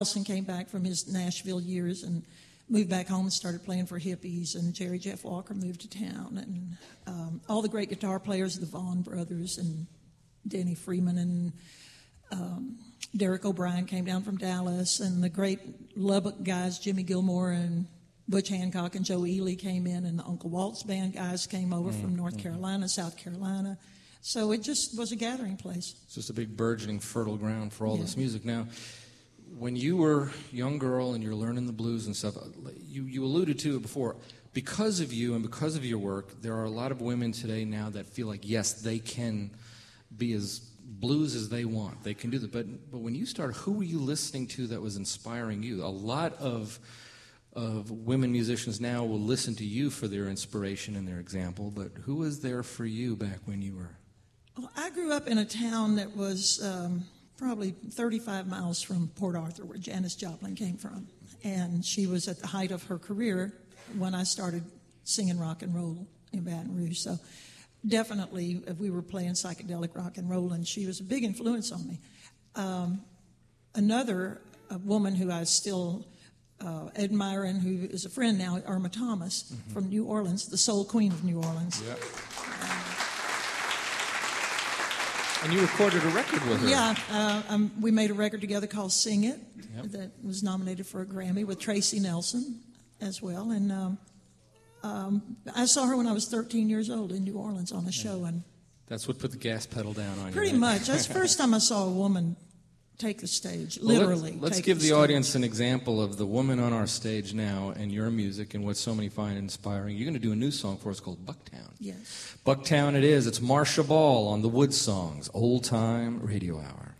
Wilson came back from his Nashville years and moved back home and started playing for hippies, and Jerry Jeff Walker moved to town, and all the great guitar players, the Vaughan brothers, and Denny Freeman, and Derek O'Brien came down from Dallas, and the great Lubbock guys, Jimmy Gilmore and Butch Hancock and Joe Ely came in, and the Uncle Walt's band guys came over from North Carolina, South Carolina. So it just was a gathering place. It's just a big burgeoning fertile ground for all this music. Now, when you were a young girl and you're learning the blues and stuff, you alluded to it before. Because of you and because of your work, there are a lot of women today now that feel like, yes, they can be as blues as they want. They can do that. But when you started, who were you listening to that was inspiring you? A lot of women musicians now will listen to you for their inspiration and their example, but who was there for you back when you were? Well, I grew up in a town that was probably 35 miles from Port Arthur, where Janis Joplin came from. And she was at the height of her career when I started singing rock and roll in Baton Rouge. So definitely we were playing psychedelic rock and roll, and she was a big influence on me. Another woman who I still admire and who is a friend now, Irma Thomas from New Orleans, the soul queen of New Orleans. Yep. And you recorded a record with her. Yeah, we made a record together called Sing It that was nominated for a Grammy with Tracy Nelson as well. And I saw her when I was 13 years old in New Orleans on a show. And that's what put the gas pedal down on you. Pretty much. That's the first time I saw a woman take the stage, literally. Let's give the audience an example of the woman on our stage now and your music and what so many find inspiring. You're going to do a new song for us called Bucktown. Yes. Bucktown it is. It's Marcia Ball on the Wood Songs, Old Time Radio Hour.